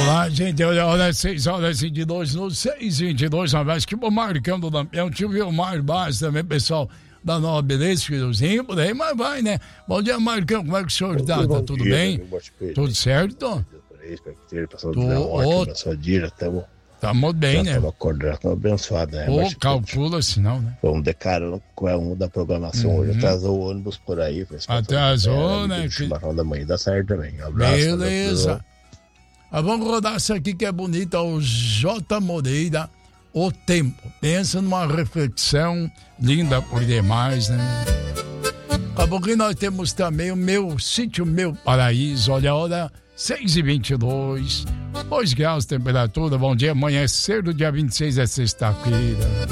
Olá, gente, olha 6h22 no 6h22, uma vez que o Marcão do Lampião, tio Vilmar Barros também, pessoal da Nova Beleza, filhozinho, por aí, mas vai, né? Bom dia, Marcão, como é que o senhor tá? Tá tudo bem? Tudo certo? Estamos bem, né? Estamos acordando, estamos abençoados, né? Pô, calcula senão, né? Vamos declarar qual é um da programação hoje. Atrasou o ônibus por aí. Atrasou, né? Chimarrão da manhã dá certo também. Um abraço. Beleza. Vamos rodar essa aqui que é bonita, o J. Moreira, O Tempo. Pensa numa reflexão linda por demais, né? Daqui a pouquinho nós temos também o Meu Sítio, Meu Paraíso. Olha a hora, 6h22, 2 graus de temperatura. Bom dia, amanhã é cedo, dia 26 é sexta-feira.